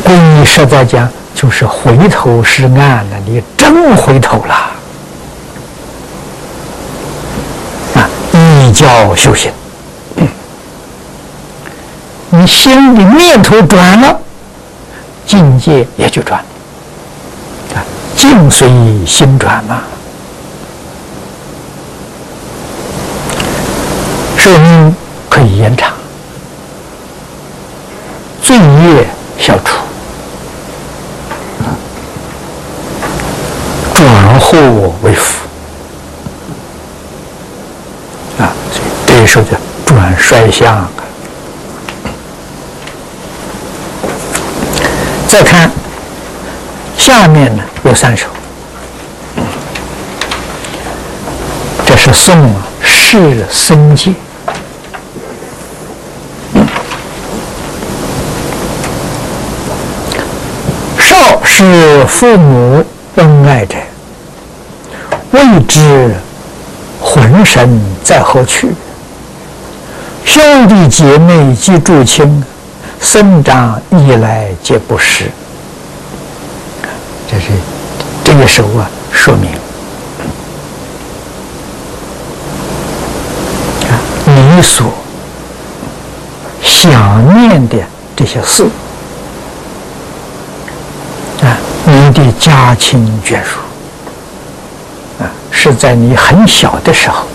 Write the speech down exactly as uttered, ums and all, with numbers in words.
皈依实在讲，就是回头是岸了，你真回头了啊！你叫修行，嗯、你心里念头转了，境界也就转啊，境随心转嘛。寿命可以延长，罪业消除，转祸为福啊！所以这一首叫转衰相。再看下面呢，有三首，这是宋释僧戒。少是父母恩爱者，未知魂神在何去？兄弟姐妹及诸亲，僧长一来皆不识。这是这一首啊，说明啊，你所想念的这些事啊，你的家亲眷属啊，是在你很小的时候